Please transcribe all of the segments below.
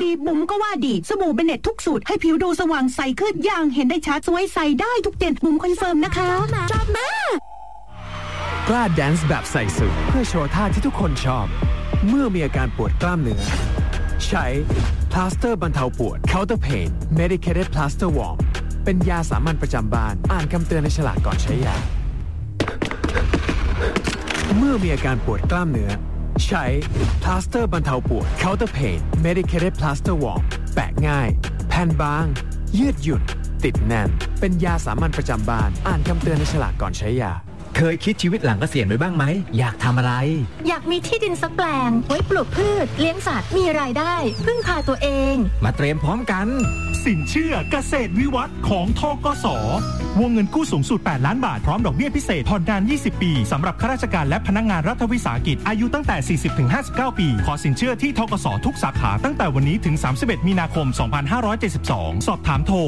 บุ๋มก็ว่าดีสบู่เบเน็ตทุกสูตรให้ผิวดูสว่างใสขึ้นอย่างเห็นได้ชัดสวยใสได้ทุกเดือนบุ๋มคอนเฟิร์มนะคะชอบมากกล้าแดนซ์แบบใส่สุดเพื่อโชว์ท่าที่ทุกคนชอบเมื่อมีอาการปวดกล้ามเนื้อใช้พลาสเตอร์บรรเทาปวด Counter Pain Medicated Plaster Warm เป็นยาสามัญประจำบ้านอ่านคำเตือนในฉลากก่อนใช้ยาเมื่อมีอาการปวดกล้ามเนื้อใช้พลาสเตอร์บรรเทาปวด Counter Pain Medicated Plaster Warm แปะง่ายแผ่นบางยืดหยุ่นติดแน่นเป็นยาสามัญประจำบ้านอ่านคำเตือนในฉลากก่อนใช้ยาเคยคิดชีวิตหลังเกษียณไว้บ้างไหมอยากทำอะไรอยากมีที่ดินสักแปลงไว้ปลูกพืชเลี้ยงสัตว์มีรายได้พึ่งพาตัวเองมาเตรียมพร้อมกันสินเชื่อเกษตรวิวัฒน์ของธกส.วงเงินกู้สูงสุด8ล้านบาทพร้อมดอกเบี้ยพิเศษผ่อนนาน20ปีสำหรับข้าราชการและพนักงานรัฐวิสาหกิจอายุตั้งแต่ 40-59 ปีขอสินเชื่อที่ธกส.ทุกสาขาตั้งแต่วันนี้ถึง31มีนาคม2572สอบถามโทร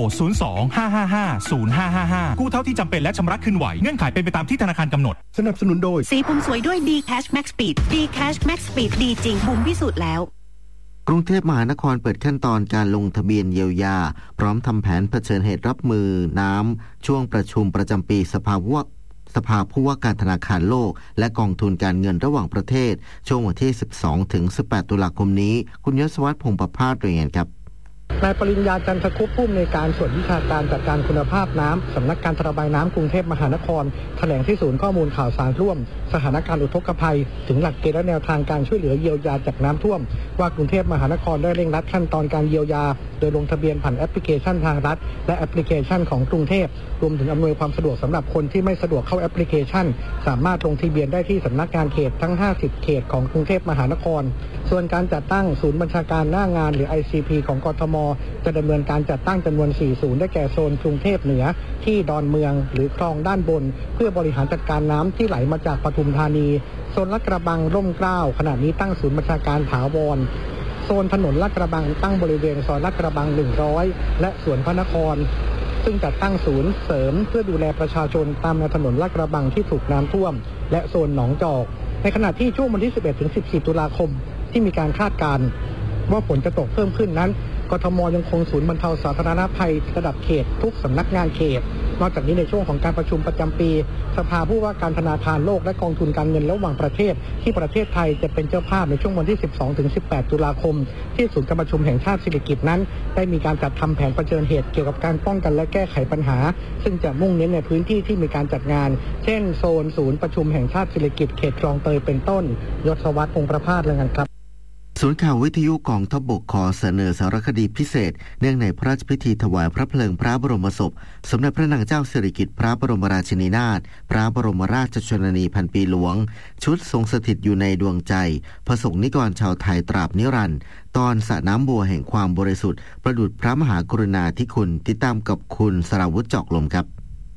02-555-0555กู้เท่าที่จำเป็นและชำระคืนไหวเงื่อนไขเป็นไปตามที่ธนาคารกำหนดสนับสนุนโดยสีผมสวยด้วย D Cash Max Speed D Cash Max Speed ดีจริงบุ๋มพิสูจน์แล้วกรุงเทพมหานครเปิดขั้นตอนการลงทะเบียนเยียวยาพร้อมทำแผนเผชิญเหตุรับมือน้ำช่วงประชุมประจำปีสภาผู้ว่าการธนาคารโลกและกองทุนการเงินระหว่างประเทศช่วงวันที่ 12-18 ตุลาคมนี้คุณยศวัฒน์พงษ์ประภาสรายงานครับนายปริญญาจันทคุปผู้อำนวยการส่วนวิชาการจัดการคุณภาพน้ำสำนักการระบายน้ำกรุงเทพมหานครแถลงที่ศูนย์ข้อมูลข่าวสารร่วมสถานการณ์อุทกภัยถึงหลักเกณฑ์และแนวทางการช่วยเหลือเยียวยาจากน้ำท่วมว่ากรุงเทพมหานครได้เร่งรัดขั้นตอนการเยียวยาโดยลงทะเบียนผ่านแอปพลิเคชันทางรัฐและแอปพลิเคชันของกรุงเทพรวมถึงอำนวยความสะดวกสำหรับคนที่ไม่สะดวกเข้าแอปพลิเคชันสามารถลงทะเบียนได้ที่สำนักงานเขตทั้ง50เขตของกรุงเทพมหานครส่วนการจัดตั้งศูนย์บัญชาการหน้างานหรือ ICP ของกทมจะดำเนินการจัดตั้งจำนวน4ศูนย์ได้แก่โซนกรุงเทพเหนือที่ดอนเมืองหรือคลองด้านบนเพื่อบริหารจัดการน้ำที่ไหลมาจากปทุมธานีโซนลาดกระบังร่มเกล้าขณะนี้ตั้งศูนย์บัญชาการถาวรโซนถนนลาดกระบังตั้งบริเวณซอยลาดกระบัง100และสวนพระนครซึ่งจัดตั้งศูนย์เสริมเพื่อดูแลประชาชนตามแนวถนนลาดกระบังที่ถูกน้ำท่วมและโซนหนองจอกในขณะที่ช่วงวันที่ 11-14 ตุลาคมที่มีการคาดการณ์ว่าฝนจะตกเพิ่มขึ้นนั้นกทมยังคงศูนย์บรรเทาสาธารณภัยระดับเขตทุกสำนักงานเขตนอกจากนี้ในช่วงของการประชุมประจำปีสภาผู้ว่าการธนาคารโลกและกองทุนการเงินระหว่างประเทศที่ประเทศไทยจะเป็นเจ้าภาพในช่วงวันที่ 12-18 ตุลาคมที่ศูนย์การประชุมแห่งชาติสิริกิติ์นั้นได้มีการจัดทำแผนเผชิญเหตุเกี่ยวกับการป้องกันและแก้ไขปัญหาซึ่งจะมุ่งเน้นในพื้นที่ที่มีการจัดงานเช่นโซนศูนย์ประชุมแห่งชาติสิริกิติ์เขตคลองเตยเป็นต้นยศวัฒน์พงษ์ประภาสรายงานครับศูนย์ข่าววิทยุกองทัพบกขอเสนอสารคดีพิเศษเนื่องในพระราชพิธีถวายพระเพลิงพระบรมศพสมเด็จพระนางเจ้าสิริกิติ์พระบรมราชินีนาถพระบรมราชชนนีพันปีหลวงชุดทรงสถิตอยู่ในดวงใจพระสงฆ์นิกรชาวไทยตราบนิรันดร์ตอนสระน้ำบัวแห่งความบริสุทธิ์ประดุจพระมหากรุณาธิคุณติดตามกับคุณสราวุธจอกลมครับ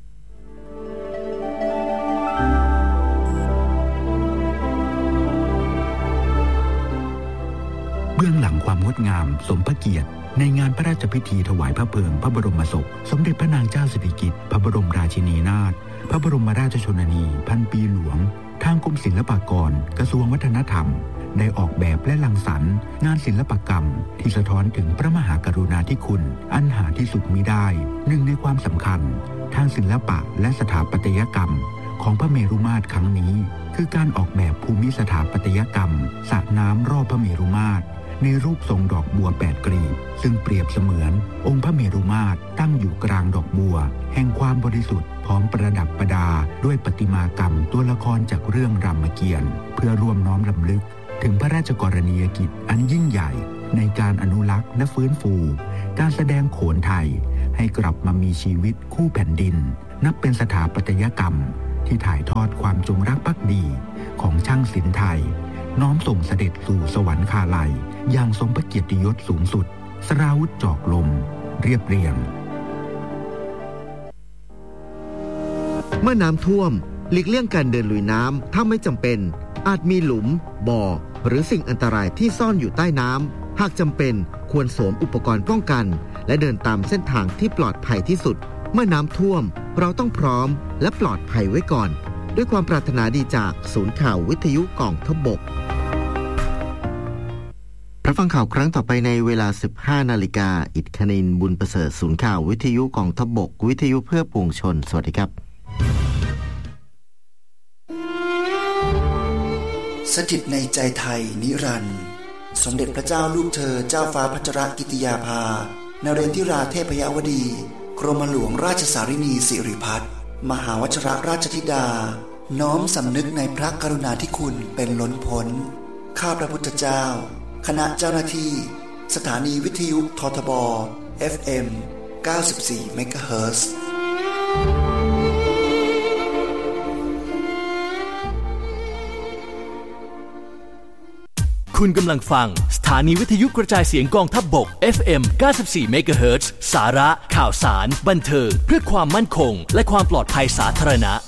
เบื้องหลังความงดงามสมพระเกียรติในงานพระราชพิธีถวายพระเพลิงพระบรมศพสมเด็จพระนางเจ้าสิริกิติ์พระบรมราชินีนาถพระบรมราชชนนีพันปีหลวงทางกรมศิลปากรกระทรวงวัฒนธรรมได้ออกแบบและรังสรรค์งานศิลปกรรมที่สะท้อนถึงพระมหากรุณาธิคุณอันหาที่สุดมิได้หนึ่งในความสำคัญทางศิลปะและสถาปัตยกรรมของพระเมรุมาตรครั้งนี้คือการออกแบบภูมิสถาปัตยกรรมสระน้ำรอบพระเมรุมาตรในรูปทรงดอกบัว8กลีบซึ่งเปรียบเสมือนองค์พระเมรุมาตรตั้งอยู่กลางดอกบัวแห่งความบริสุทธิ์พร้อมประดับประดาด้วยประติมากรรมตัวละครจากเรื่องรามเกียรติ์เพื่อร่วมน้อมรำลึกถึงพระราชกรณียกิจอันยิ่งใหญ่ในการอนุรักษ์และฟื้นฟูการแสดงโขนไทยให้กลับมามีชีวิตคู่แผ่นดินนับเป็นสถาปัตยกรรมที่ถ่ายทอดความจงรักภักดีของช่างศิลป์ไทยน้อมส่งเสด็จสู่สวรรคาลัยอย่างสมพระเกียรติยศสูงสุดสราวุธจอกลมเรียบเรียงเมื่อน้ำท่วมหลีกเลี่ยงการเดินลุยน้ำถ้าไม่จำเป็นอาจมีหลุมบ่อหรือสิ่งอันตรายที่ซ่อนอยู่ใต้น้ำหากจำเป็นควรสวมอุปกรณ์ป้องกันและเดินตามเส้นทางที่ปลอดภัยที่สุดเมื่อน้ำท่วมเราต้องพร้อมและปลอดภัยไว้ก่อนด้วยความปรารถนาดีจากศูนย์ข่าววิทยุกองทัพบกรับฟังข่าวครั้งต่อไปในเวลา 15 นาฬิกาอิฐคณินบุญประเสริฐศูนย์ข่าววิทยุกองทัพบกวิทยุเพื่อปวงชนสวัสดีครับสถิตในใจไทยนิรันดร์สมเด็จพระเจ้าลูกเธอเจ้าฟ้าพัชรกิติยาภานเรนทิราเทพยวดีกรมหลวงราชสารินีสิริพัฒน์มหาวชิรราชธิดาน้อมสำนึกในพระกรุณาธิคุณเป็นล้นพ้นข้าพระพุทธเจ้าคณะเจ้าหน้าที่สถานีวิทยุททบ FM 94 เมกะเฮิรตซ์คุณกำลังฟังสถานีวิทยุกระจายเสียงกองทัพบก FM 94 เมกะเฮิรตซ์สาระข่าวสารบันเทิงเพื่อความมั่นคงและความปลอดภัยสาธารณะ